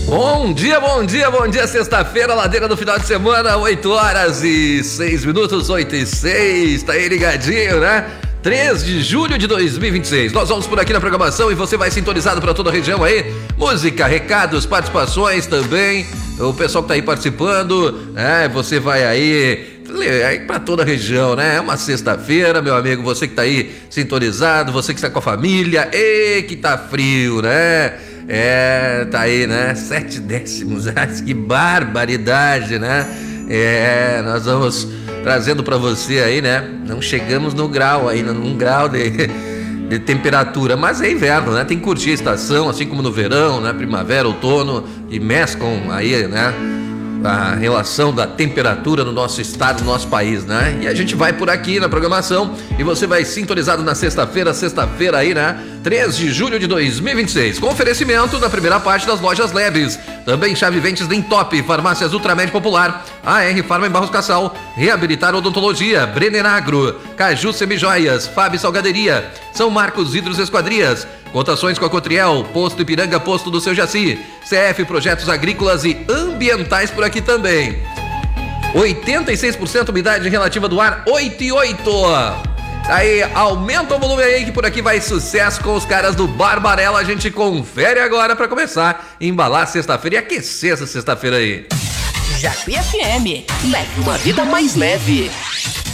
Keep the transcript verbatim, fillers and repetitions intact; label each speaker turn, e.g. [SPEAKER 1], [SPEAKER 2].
[SPEAKER 1] Bom dia, bom dia, bom dia, sexta-feira, ladeira do final de semana, oito horas e seis minutos, oito e seis, tá aí ligadinho, né? três de julho de dois mil e vinte e seis, nós vamos por aqui na programação e você vai sintonizado para toda a região aí, música, recados, participações também, o pessoal que tá aí participando, né? Você vai aí... aí pra toda a região, né? É uma sexta-feira, meu amigo, você que tá aí sintonizado, você que está com a família, e que tá frio, né? É, tá aí, né? Sete décimos, que barbaridade, né? É, nós vamos trazendo pra você aí, né? Não chegamos no grau ainda, num grau de, de temperatura, mas é inverno, né? Tem que curtir a estação, assim como no verão, né? Primavera, outono, e mesclam aí, né? A relação da temperatura no nosso estado, no nosso país, né? E a gente vai por aqui na programação e você vai sintonizado na sexta-feira, sexta-feira aí, né? três de julho de dois mil e vinte e seis, com oferecimento da primeira parte das lojas leves, também chave ventes da Top, farmácias Ultramed Popular, A R Farma em Barros Cassal, Reabilitar Odontologia, Brenner Agro, Caju Semijoias, Fábio Salgaderia, São Marcos Vidros Esquadrias, Cotações com a Cotriel, Posto Ipiranga, Posto do Seu Jaci, C F Projetos Agrícolas e Ambientais por aqui também. oitenta e seis por cento umidade relativa do ar, oito e oito. Aí, aumenta o volume aí que por aqui vai sucesso com os caras do Barbarella. A gente confere agora para começar a embalar sexta-feira e aquecer essa sexta-feira aí.
[SPEAKER 2] Japi F M, leve uma vida mais leve.